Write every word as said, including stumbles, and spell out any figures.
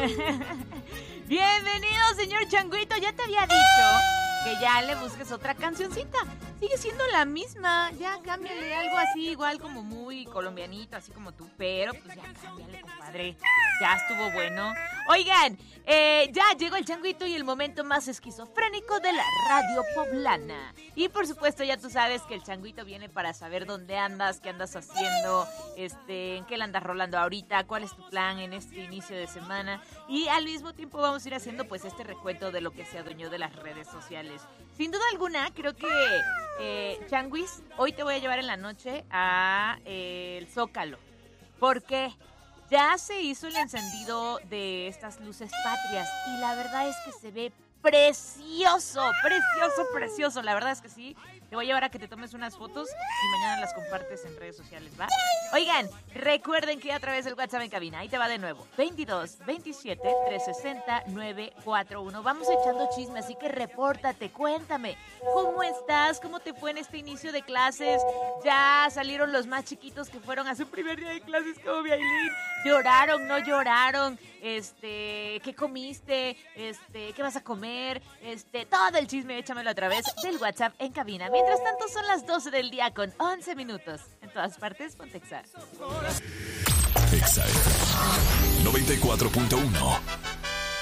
Bienvenido, señor Changuito. Ya te había dicho que ya le busques otra cancioncita. Sigue siendo la misma. Ya cámbiale algo así, igual como muy colombianito, así como tú. Pero pues ya cámbiale, compadre. Ya estuvo bueno. Oigan, eh, ya llegó el Changuito y el momento más esquizofrénico de la radio poblana. Y por supuesto ya tú sabes que el Changuito viene para saber dónde andas, qué andas haciendo, este, en qué la andas rolando ahorita, cuál es tu plan en este inicio de semana. Y al mismo tiempo vamos a ir haciendo pues este recuento de lo que se adueñó de las redes sociales. Sin duda alguna, creo que eh, Changuis, hoy te voy a llevar en la noche a eh, el Zócalo. ¿Por qué? Ya se hizo el encendido de estas luces patrias y la verdad es que se ve precioso, precioso, precioso. La verdad es que sí. Te voy a llevar a que te tomes unas fotos y mañana las compartes en redes sociales, ¿va? Oigan, recuerden que a través del WhatsApp en cabina, ahí te va de nuevo, veintidós, veintisiete, trescientos sesenta, novecientos cuarenta y uno. Vamos echando chisme, así que repórtate, cuéntame, ¿cómo estás? ¿Cómo te fue en este inicio de clases? ¿Ya salieron los más chiquitos que fueron a su primer día de clases como Yailin? ¿Lloraron, no lloraron? Este, ¿qué comiste? Este, ¿qué vas a comer? Este, todo el chisme, échamelo a través del WhatsApp en cabina. Mientras tanto, son las doce del día con once minutos. En todas partes, ponte Exa. Exa noventa y cuatro punto uno.